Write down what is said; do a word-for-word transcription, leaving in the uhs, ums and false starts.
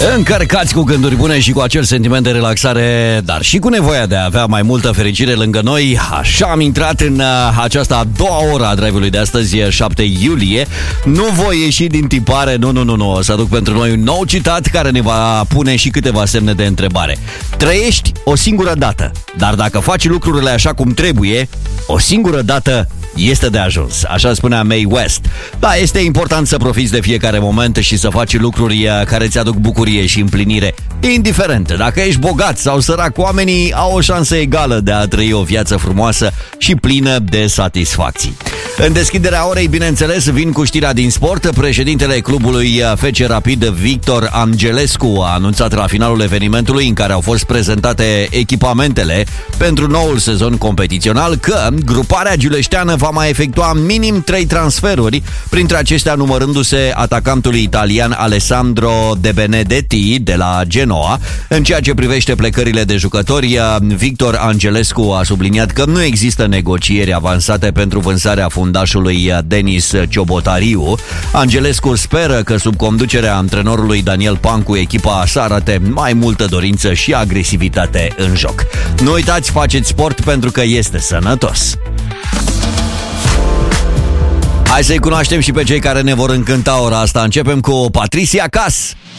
Încărcați cu gânduri bune și cu acel sentiment de relaxare, dar și cu nevoia de a avea mai multă fericire lângă noi. Așa am intrat în uh, această a doua oră a drive-ului de astăzi, șapte iulie. Nu voi ieși din tipare, nu, nu, nu, nu. O să aduc pentru noi un nou citat care ne va pune și câteva semne de întrebare. Trăiești o singură dată, dar dacă faci lucrurile așa cum trebuie, o singură dată este de ajuns. Așa spunea Mae West. Da, este important să profiți de fiecare moment și să faci lucruri care îți aduc bucurie și împlinire. Indiferent dacă ești bogat sau sărac, oamenii au o șansă egală de a trăi o viață frumoasă și plină de satisfacții. În deschiderea orei, bineînțeles, vin cu știrea din sport. Președintele clubului F C Rapid, Victor Angelescu, a anunțat la finalul evenimentului în care au fost prezentate echipamentele pentru noul sezon competițional că gruparea giuleșteană va mai efectua minim trei transferuri, printre acestea numărându-se atacantul italian Alessandro De Benedetti de la Genoa. În ceea ce privește plecările de jucători, Victor Angelescu a subliniat că nu există negocieri avansate pentru vânzarea fundașului Denis Ciobotariu. Angelescu speră că sub conducerea antrenorului Daniel Pancu echipa să arate mai multă dorință și agresivitate în joc. Nu uitați, faceți sport pentru că este sănătos. Hai să-i cunoaștem și pe cei care ne vor încânta ora asta. Începem cu Patricia Cass.